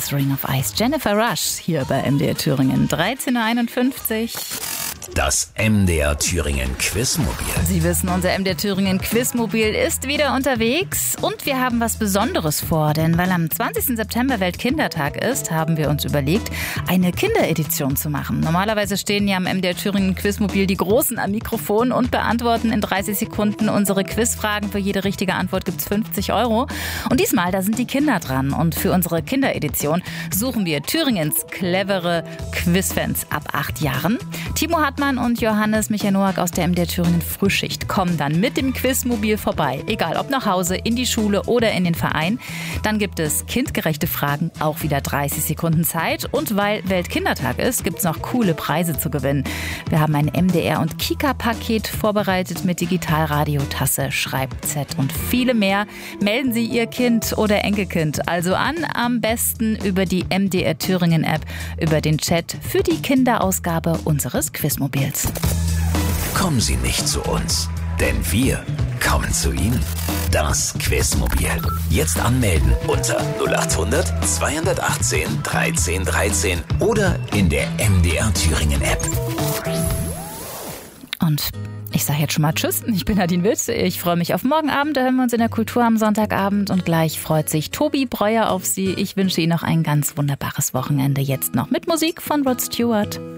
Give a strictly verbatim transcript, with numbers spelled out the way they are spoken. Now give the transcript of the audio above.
aus Ring of Ice. Jennifer Rush hier bei M D R Thüringen. dreizehn Uhr einundfünfzig. Das M D R Thüringen Quizmobil. Sie wissen, unser M D R Thüringen Quizmobil ist wieder unterwegs und wir haben was Besonderes vor, denn weil am zwanzigsten September Weltkindertag ist, haben wir uns überlegt, eine Kinderedition zu machen. Normalerweise stehen ja am M D R Thüringen Quizmobil die Großen am Mikrofon und beantworten in dreißig Sekunden unsere Quizfragen. Für jede richtige Antwort gibt's fünfzig Euro. Und diesmal, da sind die Kinder dran und für unsere Kinderedition suchen wir Thüringens clevere Quizfans ab acht Jahren. Timo Hartmann und Johannes Michael-Noack aus der M D R Thüringen Frühschicht kommen dann mit dem Quizmobil vorbei. Egal ob nach Hause, in die Schule oder in den Verein. Dann gibt es kindgerechte Fragen, auch wieder dreißig Sekunden Zeit. Und weil Weltkindertag ist, gibt es noch coole Preise zu gewinnen. Wir haben ein M D R und Kika-Paket vorbereitet mit Digitalradiotasse, Schreibset und viele mehr. Melden Sie Ihr Kind oder Enkelkind also an, am besten über die M D R Thüringen App, über den Chat für die Kinderausgabe unseres Quizmobils. Kommen Sie nicht zu uns, denn wir kommen zu Ihnen. Das Quizmobil. Jetzt anmelden unter null acht hundert zweihundertachtzehn dreizehn dreizehn oder in der M D R Thüringen App. Und ich sage jetzt schon mal Tschüss, ich bin Nadine Witt. Ich freue mich auf morgen Abend, da hören wir uns in der Kultur am Sonntagabend und gleich freut sich Tobi Breuer auf Sie. Ich wünsche Ihnen noch ein ganz wunderbares Wochenende. Jetzt noch mit Musik von Rod Stewart.